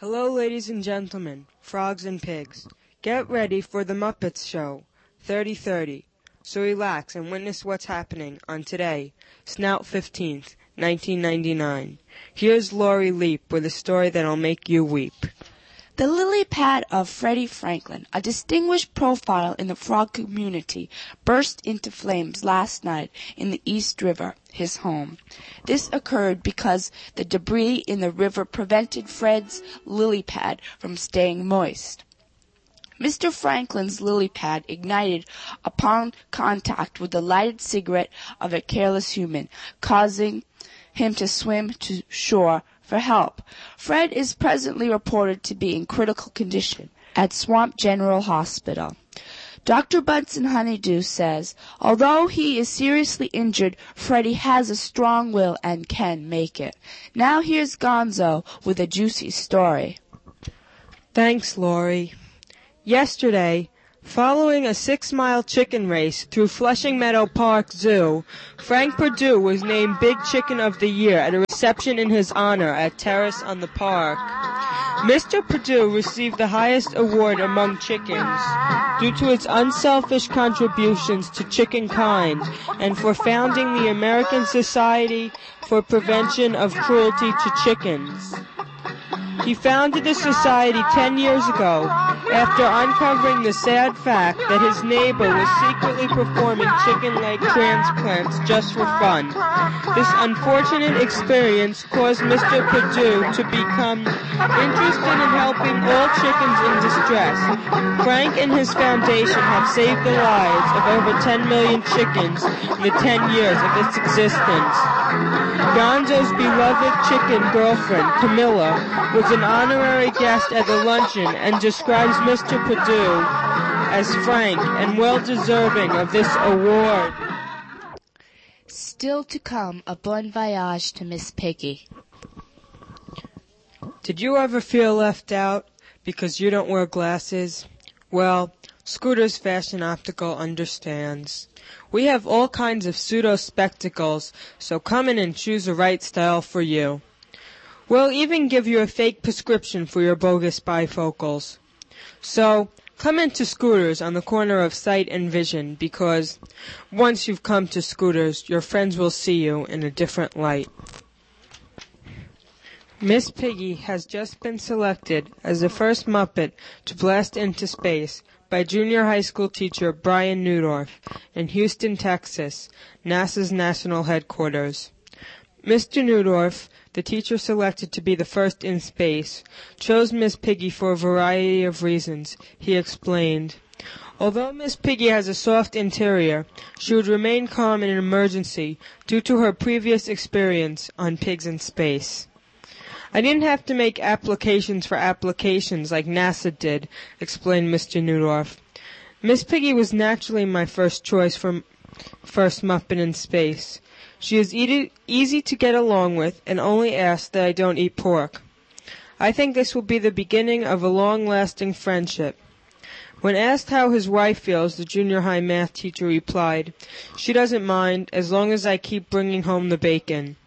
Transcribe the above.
Hello, ladies and gentlemen, frogs and pigs. Get ready for the Muppets Show, 3030. So relax and witness what's happening on today, Snout 15th, 1999. Here's Lori Leap with a story that'll make you weep. The lily pad of Freddie Franklin, a distinguished profile in the frog community, burst into flames last night in the East River, his home. This occurred because the debris in the river prevented Fred's lily pad from staying moist. Mr. Franklin's lily pad ignited upon contact with the lighted cigarette of a careless human, causing him to swim to shore for help. Fred is presently reported to be in critical condition at Swamp General Hospital. Dr. Bunsen Honeydew says, although he is seriously injured, Freddie has a strong will and can make it. Now here's Gonzo with a juicy story. Thanks, Lori. Yesterday, following a 6-mile chicken race through Flushing Meadow Park Zoo, Frank Perdue was named Big Chicken of the Year at a reception in his honor at Terrace on the Park. Mr. Perdue received the highest award among chickens due to its unselfish contributions to chickenkind and for founding the American Society for Prevention of Cruelty to Chickens. He founded the society 10 years ago after uncovering the sad fact that his neighbor was secretly performing chicken leg transplants just for fun. This unfortunate experience caused Mr. Perdue to become interested in helping all chickens in distress. Frank and his foundation have saved the lives of over 10 million chickens in the 10 years of its existence. Gonzo's beloved chicken girlfriend, Camilla, was an honorary guest at the luncheon and describes Mr. Perdue as frank and well-deserving of this award. Still to come, a bon voyage to Miss Piggy. Did you ever feel left out because you don't wear glasses? Well, Scooter's Fashion Optical understands. We have all kinds of pseudo-spectacles, so come in and choose the right style for you. We'll even give you a fake prescription for your bogus bifocals. So, come into Scooters on the corner of Sight and Vision, because once you've come to Scooters, your friends will see you in a different light. Miss Piggy has just been selected as the first Muppet to blast into space by junior high school teacher Brian Newdorf in Houston, Texas, NASA's national headquarters. Mr. Newdorf, the teacher selected to be the first in space, chose Miss Piggy for a variety of reasons, he explained. Although Miss Piggy has a soft interior, she would remain calm in an emergency due to her previous experience on Pigs in Space. I didn't have to make applications for applications like NASA did, explained Mr. Newdorf. Miss Piggy was naturally my first choice for first Muppet in Space. She is easy to get along with and only asks that I don't eat pork. I think this will be the beginning of a long-lasting friendship. When asked how his wife feels, the junior high math teacher replied, "She doesn't mind as long as I keep bringing home the bacon."